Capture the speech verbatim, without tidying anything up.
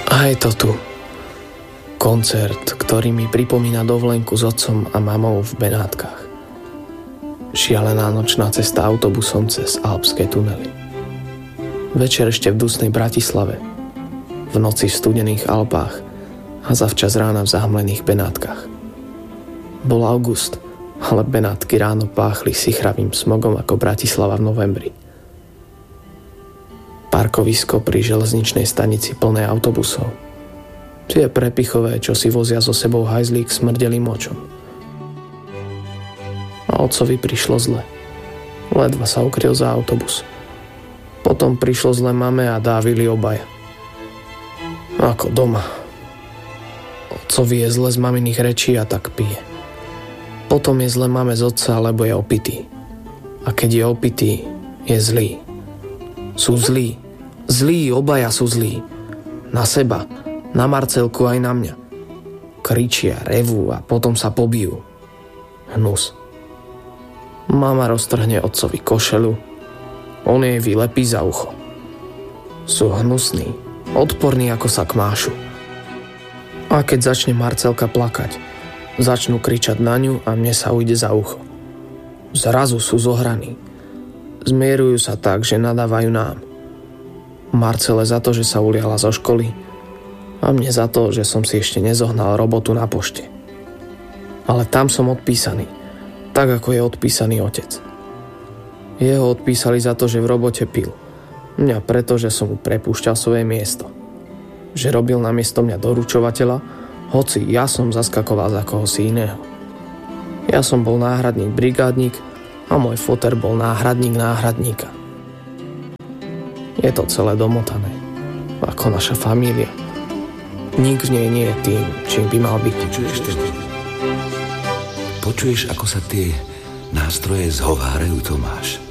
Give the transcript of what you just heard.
A je to tu. Koncert, ktorý mi pripomína dovolenku s otcom a mamou v Benátkach. Šialená nočná cesta autobusom cez alpské tunely. Večer ešte v dusnej Bratislave. V noci v studených Alpách a zavčas rána v zahmlených Benátkach. Bol august, ale Benátky ráno páchli sichravým smogom ako Bratislava v novembri. Parkovisko pri železničnej stanici plné autobusov. Tie prepichové, čo si vozia so sebou hajzlík, smrdeli močom. A otcovi prišlo zle. Ledva sa ukryl za autobus. Potom prišlo zle mame a dávili obaja. Ako doma. Otcovi je zle z maminých rečí a tak pije. Potom je zle mame z otca, lebo je opitý. A keď je opitý, je zlý. Sú zlí. Zlí, obaja sú zlí. Na seba, na Marcelku aj na mňa. Kričia, revú a potom sa pobijú. Hnus. Mama roztrhne otcovi košelu. On jej vylepí za ucho. Sú hnusní, odporní ako sa kmášu. A keď začne Marcelka plakať, začnú kričať na ňu a mne sa ujde za ucho. Zrazu sú zohraní. Zmierujú sa tak, že nadávajú nám. Marcele za to, že sa uliala zo školy a mne za to, že som si ešte nezohnal robotu na pošte. Ale tam som odpísaný, tak ako je odpísaný otec. Jeho odpísali za to, že v robote pil. Mňa preto, že som mu prepúšťal svoje miesto. Že robil namiesto mňa doručovateľa, hoci ja som zaskakoval za kohosi iného. Ja som bol náhradník brigádnik a môj foter bol náhradník náhradníka. Je to celé domotané, ako naša família. Nik v nej nie je tým, čím by mal byť. Počuješ to? Počuješ, ako sa tie nástroje zhovárajú, Tomáš?